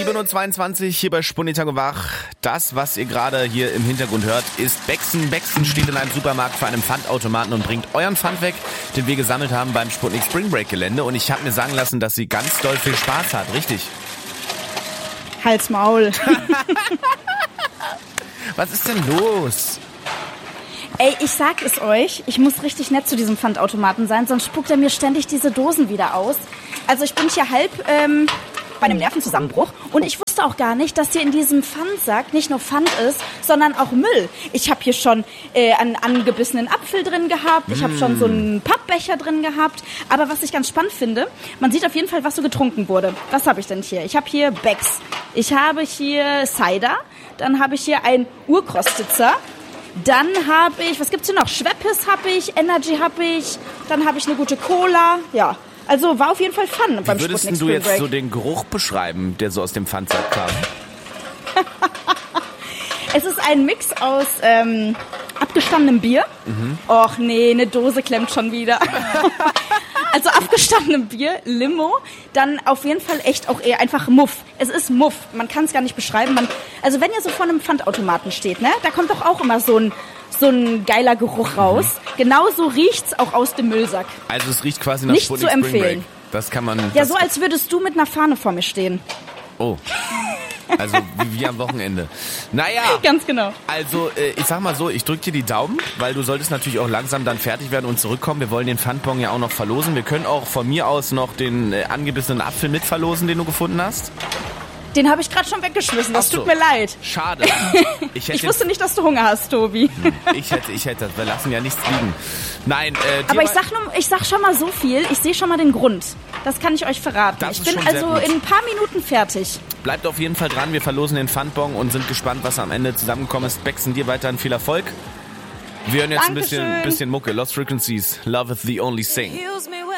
7:22 Uhr hier bei Spunnitag wach. Das, was ihr gerade hier im Hintergrund hört, ist Bexen. Bexen steht in einem Supermarkt vor einem Pfandautomaten und bringt euren Pfand weg, den wir gesammelt haben beim Sputnik Spring Break Gelände. Und ich habe mir sagen lassen, dass sie ganz doll viel Spaß hat. Richtig? Halt's Maul. Was ist denn los? Ey, ich sag es euch, ich muss richtig nett zu diesem Pfandautomaten sein, sonst spuckt er mir ständig diese Dosen wieder aus. Also ich bin hier halb bei einem Nervenzusammenbruch und ich wusste auch gar nicht, dass hier in diesem Pfandsack nicht nur Pfand ist, sondern auch Müll. Ich habe hier schon einen angebissenen Apfel drin gehabt, ich habe schon so einen Pappbecher drin gehabt. Aber was ich ganz spannend finde, man sieht auf jeden Fall, was so getrunken wurde. Was habe ich denn hier? Ich habe hier Becks, ich habe hier Cider, dann habe ich hier ein Urkrostitzer. Dann habe ich, was gibt's hier noch? Schweppes habe ich, Energy habe ich, dann habe ich eine gute Cola. Ja, also war auf jeden Fall Fun beim Sputnik Spring Break. Wie würdest du jetzt so den Geruch beschreiben, der so aus dem Pfandsack kam? Es ist ein Mix aus abgestandenem Bier. Och nee, eine Dose klemmt schon wieder. Also abgestandenem Bier, Limo, dann auf jeden Fall echt auch eher einfach Muff. Es ist Muff, man kann es gar nicht beschreiben. Also wenn ihr so vor einem Pfandautomaten steht, ne, da kommt doch auch immer so ein geiler Geruch raus. Genauso riecht's auch aus dem Müllsack. Also es riecht quasi nach nicht Sputnik zu Spring Break. empfehlen. Das kann man... Ja, so als würdest du mit einer Fahne vor mir stehen. Oh. Also wie am Wochenende. Naja. Ganz genau. Also ich sag mal so, ich drück dir die Daumen, weil du solltest natürlich auch langsam dann fertig werden und zurückkommen. Wir wollen den Pfandbon ja auch noch verlosen. Wir können auch von mir aus noch den angebissenen Apfel mit verlosen, den du gefunden hast. Den habe ich gerade schon weggeschmissen, das tut mir leid. Schade. Ich wusste nicht, dass du Hunger hast, Tobi. Ich hätte, wir lassen ja nichts liegen. Nein, aber ich sag schon mal so viel, ich sehe schon mal den Grund. Das kann ich euch verraten. Ich bin also in ein paar Minuten fertig. Bleibt auf jeden Fall dran, wir verlosen den Pfandbon und sind gespannt, was am Ende zusammengekommen ist. Bexen, dir weiterhin viel Erfolg. Wir hören jetzt ein bisschen Mucke. Lost Frequencies, Love is the only thing.